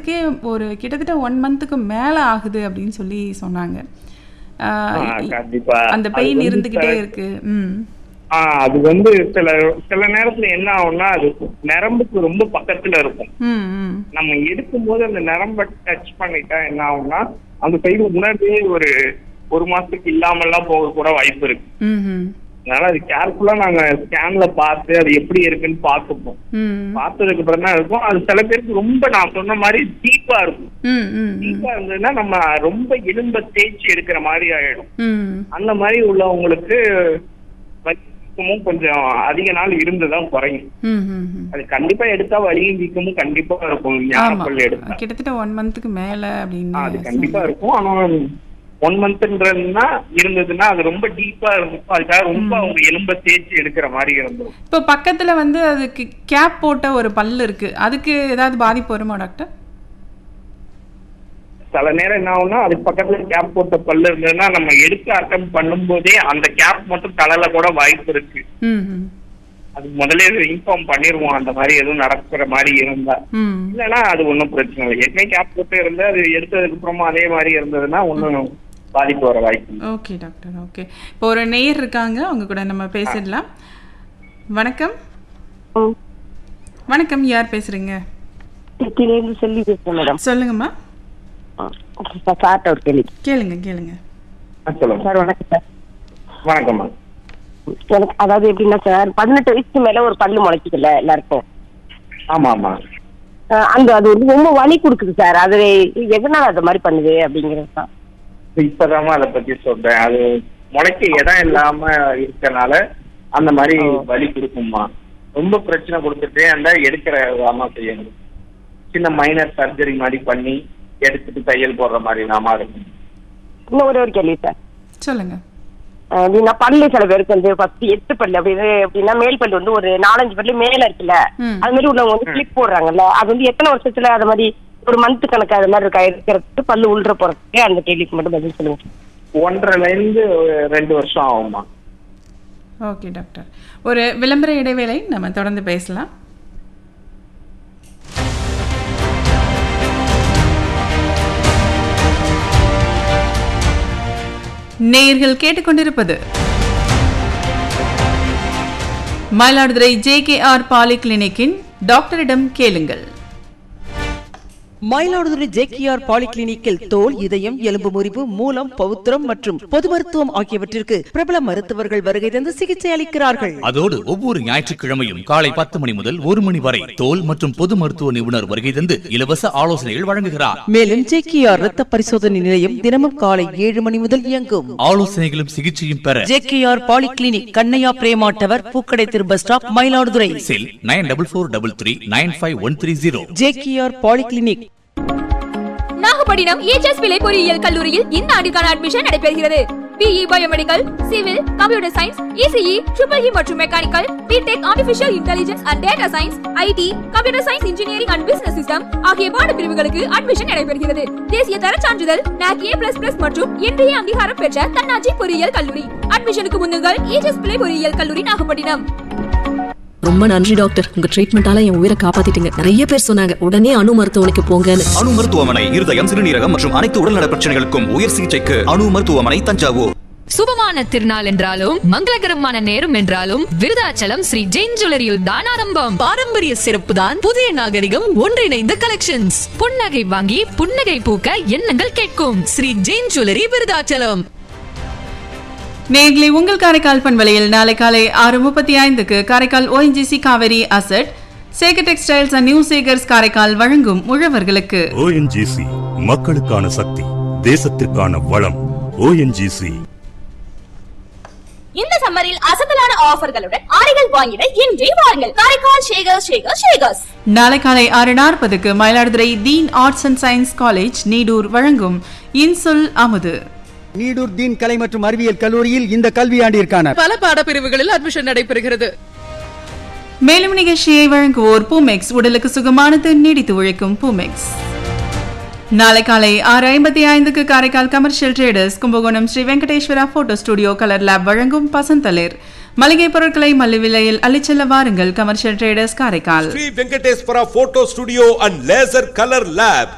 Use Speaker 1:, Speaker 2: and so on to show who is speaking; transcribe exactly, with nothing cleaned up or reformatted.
Speaker 1: வர்றதுக்கே ஒரு கிட்டத்தட்ட ஒன் மந்த்துக்கு மேலே ஆகுது அப்படின்னு சொல்லி சொன்னாங்க. அந்த பெயின் இருந்துக்கிட்டே இருக்கு. ம்
Speaker 2: ஆஹ் அது வந்து சில சில நேரத்துல என்ன ஆகும்னா அது நரம்புக்கு ரொம்ப பக்கத்துல இருக்கும். நம்ம எடுக்கும் போது அந்த நரம்பை டச் பண்ணிட்டா என்ன ஆகும்னா அந்த சைடு உணர்வே ஒரு ஒரு மாசத்துக்கு இல்லாம எல்லாம் போக கூட வாய்ப்பு இருக்கு. அதனால அது கேர்ஃபுல்லா நாங்க ஸ்கேன்ல பார்த்து அது எப்படி இருக்குன்னு பார்த்துப்போம். பார்த்ததுக்கு அப்புறம் தான் இருக்கும். அது சில பேருக்கு ரொம்ப நான் சொன்ன மாதிரி டீப்பா இருக்கும். டீப்பா இருந்ததுன்னா நம்ம ரொம்ப எலும்ப தேய்ச்சி எடுக்கிற மாதிரி ஆயிடும். அந்த மாதிரி உள்ளவங்களுக்கு கொஞ்சம் அதிக நாள் இருந்துதான் குறையும். அது கண்டிப்பா எடுத்தா வலியும் வீக்கமும் கண்டிப்பா இருக்கும். ஞானப்பல் எடுத்தா
Speaker 1: கிட்டத்தட்ட ஒன் மந்த்துக்கு மேல அப்படின்னு
Speaker 2: அது கண்டிப்பா இருக்கும். ஆனா ஒன் மந்த்ன்றதுன்னா இருந்ததுன்னா அது ரொம்ப டீப்பா இருக்கும். அதுக்காக ரொம்ப அவங்க எலும்ப தேய்ச்சி எடுக்கிற மாதிரி இருந்தோம்.
Speaker 1: இப்போ பக்கத்துல வந்து அதுக்கு கேப் போட்ட ஒரு பல்லு இருக்கு, அதுக்கு ஏதாவது பாதிப்பு வருமா டாக்டர்?
Speaker 2: சில நேரம் என்ன ஆகும்னா அதுக்கு பக்கத்துல கேப் போட்ட பல்லு இருந்ததுன்னா நம்ம எடுக்க அட்டம் பண்ணும் போதே அந்த கேப் மட்டும் தலையில கூட வாய்ப்பு இருக்கு. அது முதல்ல இன்ஃபார்ம் பண்ணிருவோம் அந்த மாதிரி எதுவும் நடக்கிற மாதிரி இருந்தா. இல்லைன்னா அது ஒன்றும் பிரச்சனை இல்லை. ஏற்கனவே கேப் போட்டு இருந்தா அது எடுத்ததுக்கு அப்புறமா அதே மாதிரி இருந்ததுன்னா ஒன்றும் பாதிப்பு வர வாய்ப்பு.
Speaker 1: Okay doctor, okay. இப்போ ஒரு நேயர் இருக்காங்க, அவங்க கூட நம்ம பேசிடலாம். வணக்கம். வணக்கம், யார் பேசுறீங்க?
Speaker 3: சொல்லி பேசுறேன் மேடம்.
Speaker 1: சொல்லுங்கம்மா. கேளுங்க கேளுங்க.
Speaker 3: சார் வணக்கம் சார்.
Speaker 2: வணக்கம்மா.
Speaker 3: எனக்கு அதாவது எப்படின்னா சார் பதினெட்டு வயசுக்கு மேல ஒரு பல்லு முளைக்குதுல்ல எல்லாருக்கும்.
Speaker 2: ஆமா ஆமா.
Speaker 3: அந்த அது வந்து ரொம்ப வலி கொடுக்குது சார். அது எதனால அது மாதிரி பண்ணுது அப்படிங்கிறது தான்.
Speaker 2: இப்பதாம்மா அதை பத்தி சொல்றேன். அது முளைக்க இடம் இல்லாம இருக்கனால அந்த மாதிரி வலி கொடுக்கும்மா. ரொம்ப பிரச்சனை கொடுத்துட்டே இருந்தா எடுக்கிற ஆமா செய்யணும். சின்ன மைனர் சர்ஜரி மாதிரி பண்ணி எடுத்துட்டு தையல் போடுற மாதிரி நாம இருக்கும்.
Speaker 3: இன்னும் ஒரே ஒரு கேள்வி சார்.
Speaker 1: சொல்லுங்க.
Speaker 3: அப்படின்னா பல்லு சில பேருக்கு வந்து ஃபர்ஸ்ட் எட்டு பல்லு அப்படி அப்படின்னா மேல் பல்லு வந்து ஒரு நாலஞ்சு பல்லு மேல இருக்குல்ல, அது மாதிரி உள்ளவங்க வந்து கிளிப் போடுறாங்கல்ல, அது வந்து எத்தனை வருஷத்துல அது மாதிரி ஒரு மந்த் கணக்கு அது மாதிரி இருக்கா இருக்கிறதுக்கு பல்லு உள்ற போறதுக்கு? அந்த கேள்விக்கு மட்டும் பதில் சொல்லுங்க.
Speaker 2: ஒன்றரைல இருந்து ரெண்டு வருஷம் ஆகுமா.
Speaker 1: ஓகே டாக்டர், ஒரு விளம்பர இடைவேளை, நம்ம தொடர்ந்து பேசலாம். நேயர்கள் கேட்டுக்கொண்டிருப்பது மயிலாடுதுறை ஜே கே ஆர் பாலிகிளினிக்கின் டாக்டரிடம் கேளுங்கள்.
Speaker 4: மயிலாடுதுறை ஜே கே ஆர் பாலிகிளினிக்கில் தோல், இதயம், எலும்பு முறிவு, மூலம், பவுத்திரம் மற்றும் பொது மருத்துவம் ஆகியவற்றிற்கு பிரபல மருத்துவர்கள் வருகை தந்து சிகிச்சை அளிக்கிறார்கள்.
Speaker 5: அதோடு ஒவ்வொரு ஞாயிற்றுக்கிழமையும் காலை பத்து மணி முதல் ஒரு மணி வரை தோல் மற்றும் பொது மருத்துவ நிபுணர் வருகை தந்து இலவச ஆலோசனைகள் வழங்குகிறார்.
Speaker 4: மேலும் ஜே கே ஆர் ரத்த பரிசோதனை நிலையம் தினமும் காலை ஏழு மணி முதல் இயங்கும்.
Speaker 5: ஆலோசனைகளும் சிகிச்சையும் பெற
Speaker 4: J K R polyclinic, Kannaiya Prema tower, பூக்கடை திரு பஸ் ஸ்டாப், மயிலாடுதுறை.
Speaker 5: செல் nine double four double three nine five one three zero.
Speaker 4: J K R polyclinic.
Speaker 6: Nagapattinam ages பிள்ளை பொறியியல் கல்லூரியில் இந்த ஆண்டுக்கான அட்மிஷன் நடைபெறுகிறது. BE biomedical, civil, computer science, ECE, triple E மற்றும் mechanical, BTech artificial intelligence and data science, ID, computer science engineering and business system ஆகிய பாடப்பிரிவுகளுக்கு admission நடைபெறுகிறது. தேசிய தர சான்றிதழ் நாக் ஏ பிளஸ் பிளஸ் மற்றும் இன்றைய அங்கீகாரம் பெற்ற தன்னாட்சி பொறியியல் கல்லூரி. அட்மிஷனுக்கு முன்னுங்கள் ஏஜஸ் பிள்ளை பொறியியல் கல்லூரி, நாகப்பட்டினம்.
Speaker 7: ரொம்ப நன்றி டாக்டர், உங்க ட்ரீட்மெண்டால என் உயிரை காப்பாத்திட்டீங்க. நிறைய பேர் சொன்னாங்க உடனே அணு மருத்துவமனைக்கு போங்கன்னு.
Speaker 8: அணு மருத்துவமனை இருதயம், சிறுநீரகம் மற்றும் அனைத்து உடல்நல பிரச்சனைகளுக்கும் உயர் சிகிச்சைக்கு அணு மருத்துவமனை, தஞ்சாவூர்.
Speaker 9: சுபமான திருநாள் என்றாலும் மங்களகரமான நேரம் என்றாலும் விருதாச்சலம் ஸ்ரீ ஜெயின் ஜுவல்லரியில் தான் ஆரம்பம்.
Speaker 7: பாரம்பரிய சிறப்பு தான் புதிய நாகரிகம் ஒன்றிணைந்த கலெக்ஷன்ஸ்.
Speaker 9: புன்னகை வாங்கி புன்னகை பூக்க எண்ணங்கள் கேட்கும்
Speaker 7: ஸ்ரீ ஜெயின் ஜுவல்லரி, விருதாச்சலம்.
Speaker 1: நேர்களை உங்கள் காரைக்கால் பண்பலையில் நாளை காலை ஆறு முப்பத்தி ஐந்துக்கு Karaikal ONGC Kaveri asset, Sekar textiles and new Sekar's Karaikal வழங்கும் உழவர்களுக்கு.
Speaker 10: ஓஎன்ஜிசி மக்களுக்கான சக்தி, தேசத்திற்கான வளம். ஓஎன்ஜிசி.
Speaker 6: இந்த சம்மரில் அசத்தலான ஆஃபர்களுடன் ஆடைகள் வாங்கிட இன்றே வாருங்கள் காரைக்கால் ஷேகர் ஷேகர் ஷேகர்ஸ்.
Speaker 1: நாளை காலை ஆறு நாற்பதுக்கு மயிலாடுதுறை தீன் arts and science college Needur வழங்கும் இன்சொல் அமுது.
Speaker 11: நீடூர் தீன் கலை மற்றும் அறிவியல் கல்லூரியில் இந்த கல்வியாண்டிற்கான
Speaker 12: பல பாடப்பிரிவுகளில் அட்மிஷன் நடைபெறுகிறது.
Speaker 1: மேலும் நிகழ்ச்சியை வழங்குவோர் பூமெக்ஸ், உடலுக்கு சுகமானது, நீடித்து உழைக்கும் பூமெக்ஸ். நாளை காலை ஆறு ஐம்பத்தி ஐந்துக்கு Karaikal commercial traders Kumbakonam Sri Venkateswara photo studio colour lab வழங்கும் பசந்தளிர். மளிகை பொருட்களை மலிவு விலையில் அள்ளிச்செல்ல வாருங்கள் commercial traders Karaikal.
Speaker 13: Sri Venkateswara photo studio and laser colour lab.